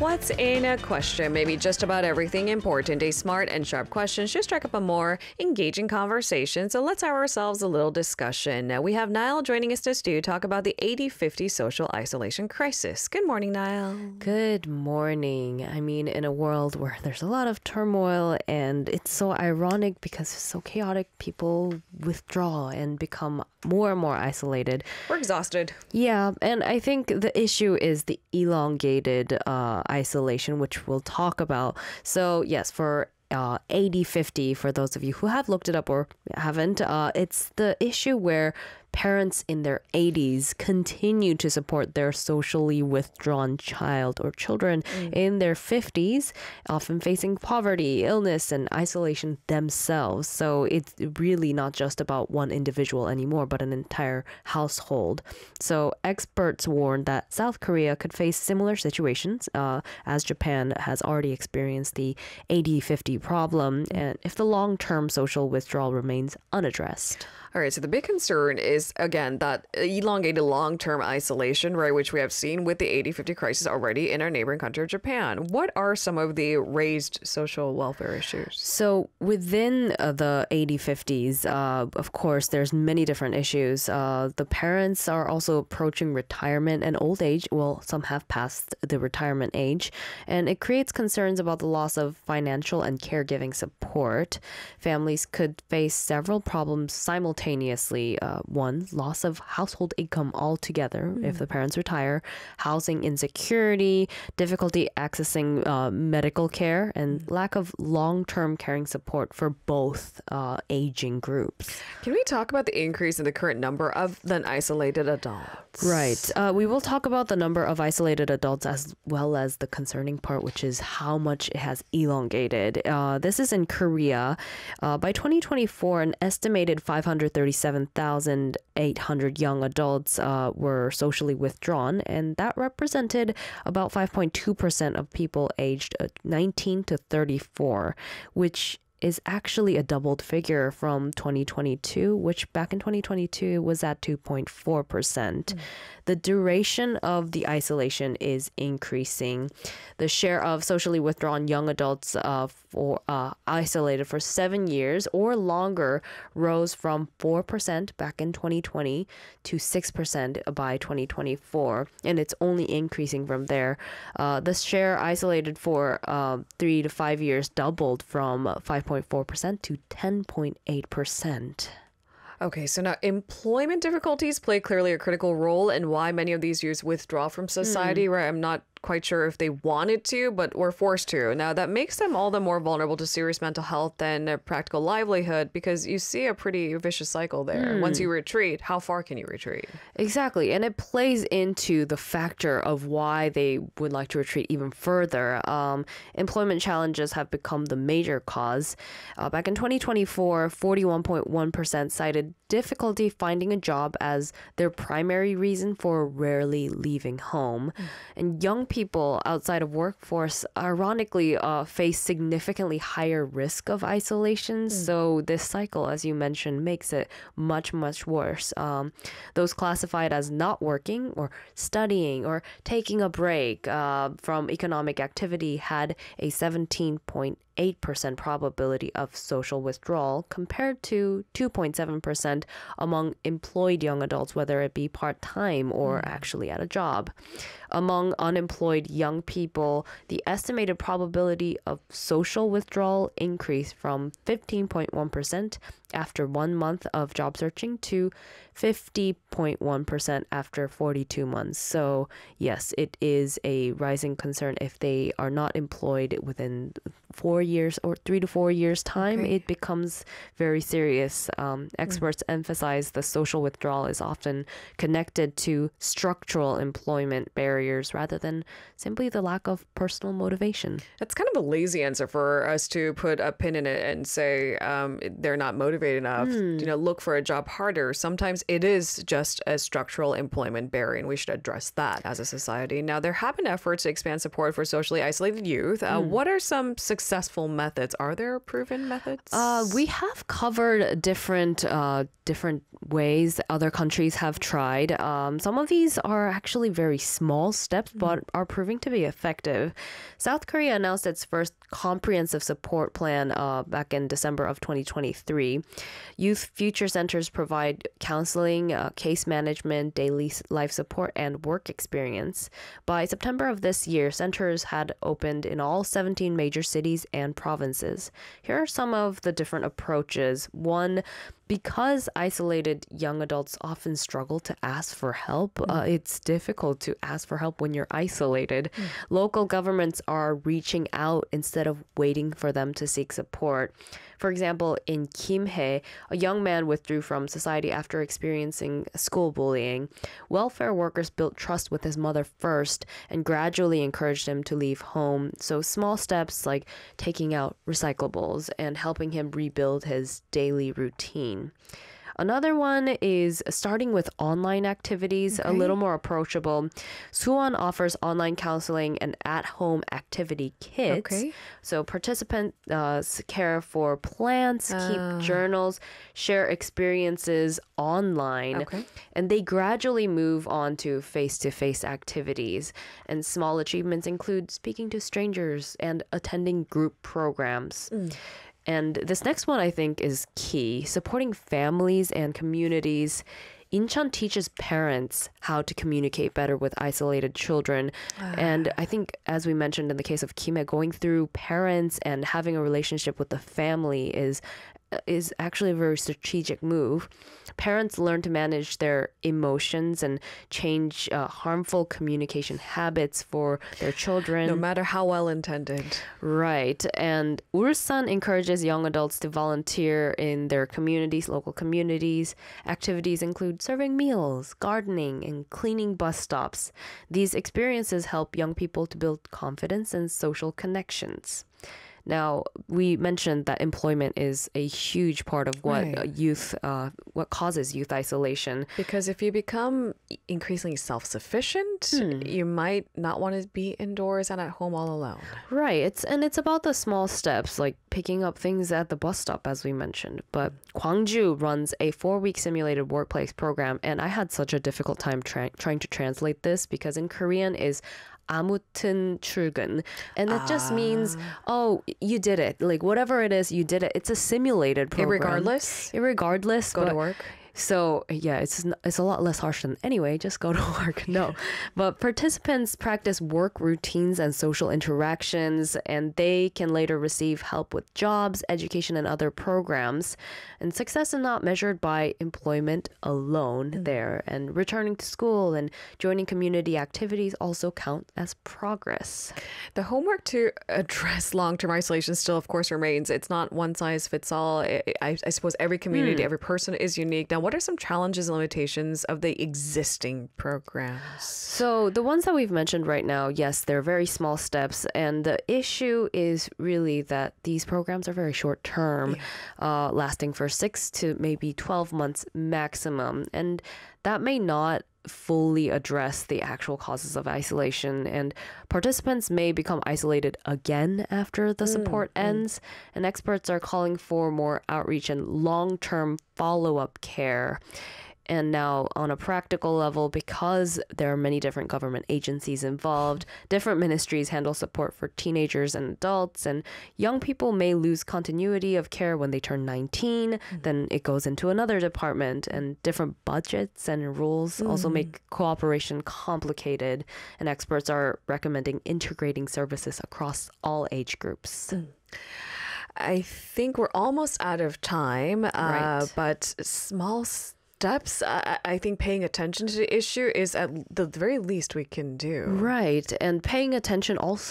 What's in a question? Maybe just about everything important. A smart and sharp question should strike up a more engaging conversation. So let's have ourselves a little discussion. Now, we have Niall joining us to talk about the 80-50 social isolation crisis. Good morning, Niall. Good morning. I mean, in a world where there's a lot of turmoil and it's so ironic because it's so chaotic, people withdraw and become more and more isolated. We're exhausted. Yeah, and I think the issue is the elongated isolation, which we'll talk about. So yes, for 80-50, for those of you who have looked it up or haven't, it's the issue where parents in their 80s continue to support their socially withdrawn child or children in their 50s, often facing poverty, illness, and isolation themselves. So it's really not just about one individual anymore, but an entire household. So experts warn that South Korea could face similar situations as Japan has already experienced the 80-50 problem, and if the long-term social withdrawal remains unaddressed. All right, so the big concern is, again, that elongated long-term isolation, right, which we have seen with the 80-50 crisis already in our neighboring country of Japan. What are some of the raised social welfare issues? So within the 80-50s, of course, there's many different issues. The parents are also approaching retirement and old age. Well, some have passed the retirement age, and it creates concerns about the loss of financial and caregiving support. Families could face several problems simultaneously. One, loss of household income altogether if the parents retire, housing insecurity, difficulty accessing medical care, and lack of long-term caring support for both aging groups. Can we talk about the increase in the current number of then isolated adults? Right. We will talk about the number of isolated adults as well as the concerning part, which is how much it has elongated. This is in Korea. By 2024, an estimated 537,800 young adults were socially withdrawn, and that represented about 5.2% of people aged 19 to 34, which is actually a doubled figure from 2022, which back in 2022 was at 2.4%. The duration of the isolation is increasing. The share of socially withdrawn young adults isolated for 7 years or longer rose from 4% back in 2020 to 6% by 2024, and it's only increasing from there. The share isolated for 3 to 5 years doubled from 5.4% to 10.8%. Okay, so now employment difficulties play clearly a critical role in why many of these youths withdraw from society, right? I'm not quite sure if they wanted to, but were forced to. Now, that makes them all the more vulnerable to serious mental health and a practical livelihood, because you see a pretty vicious cycle there. Once you retreat, how far can you retreat? Exactly. And it plays into the factor of why they would like to retreat even further. Employment challenges have become the major cause. Back in 2024, 41.1% cited difficulty finding a job as their primary reason for rarely leaving home. And young people outside of workforce ironically face significantly higher risk of isolation. So this cycle, as you mentioned, makes it much, much worse. Those classified as not working or studying or taking a break from economic activity had a 17.8% probability of social withdrawal compared to 2.7% among employed young adults, whether it be part-time or actually at a job. Among unemployed young people, the estimated probability of social withdrawal increased from 15.1% after 1 month of job searching to 50.1% after 42 months. So yes, it is a rising concern. If they are not employed within 4 years or 3 to 4 years time, it becomes very serious. Experts emphasize the social withdrawal is often connected to structural employment barriers rather than simply the lack of personal motivation. That's kind of a lazy answer for us to put a pin in it and say they're not motivated enough. Look for a job harder. Sometimes it is just a structural employment barrier, and we should address that as a society. Now, there have been efforts to expand support for socially isolated youth. What are some successful methods? Are there proven methods? We have covered different ways other countries have tried. Some of these are actually very small small steps, but are proving to be effective. South Korea announced its first comprehensive support plan back in December of 2023. Youth Future Centers provide counseling, case management, daily life support, and work experience. By September of this year, centers had opened in all 17 major cities and provinces. Here are some of the different approaches. One, because isolated young adults often struggle to ask for help, it's difficult to ask for help when you're isolated. Local governments are reaching out instead of waiting for them to seek support. For example, in Kimhae, a young man withdrew from society after experiencing school bullying. Welfare workers built trust with his mother first and gradually encouraged him to leave home. So small steps like taking out recyclables and helping him rebuild his daily routine. Another one is starting with online activities, a little more approachable. Suwon offers online counseling and at-home activity kits. So participants care for plants, keep journals, share experiences online, and they gradually move on to face-to-face activities. And small achievements include speaking to strangers and attending group programs. And this next one, I think, is key. Supporting families and communities. Incheon teaches parents how to communicate better with isolated children. And I think, as we mentioned in the case of Kimhae, going through parents and having a relationship with the family is actually a very strategic move. Parents learn to manage their emotions and change harmful communication habits for their children. No matter how well intended. Right. And Ulsan encourages young adults to volunteer in their communities, local communities. Activities include serving meals, gardening, and cleaning bus stops. These experiences help young people to build confidence and social connections. Now, we mentioned that employment is a huge part of what what causes youth isolation. Because if you become increasingly self-sufficient, you might not want to be indoors and at home all alone. Right. It's about the small steps, like picking up things at the bus stop, as we mentioned. But Gwangju runs a 4-week simulated workplace program, and I had such a difficult time trying to translate this because in Korean is 아무튼 출근. And it just means, oh, you did it. Like whatever it is, you did it. It's a simulated program. Irregardless. Go to work. So yeah, it's a lot less harsh than anyway, just go to work. No, but participants practice work routines and social interactions, and they can later receive help with jobs, education, and other programs. And success is not measured by employment alone there. And returning to school and joining community activities also count as progress. The homework to address long-term isolation still, of course, remains. It's not one size fits all. I suppose every community, every person is unique. Now, what are some challenges and limitations of the existing programs? So the ones that we've mentioned right now, yes, they're very small steps. And the issue is really that these programs are very short term, lasting for 6 to maybe 12 months maximum. And that may not fully address the actual causes of isolation, and participants may become isolated again after the support ends, and experts are calling for more outreach and long-term follow-up care. And now on a practical level, because there are many different government agencies involved, different ministries handle support for teenagers and adults, and young people may lose continuity of care when they turn 19, then it goes into another department, and different budgets and rules also make cooperation complicated, and experts are recommending integrating services across all age groups. I think we're almost out of time, but small steps, I think paying attention to the issue is at the very least we can do. Right. And paying attention also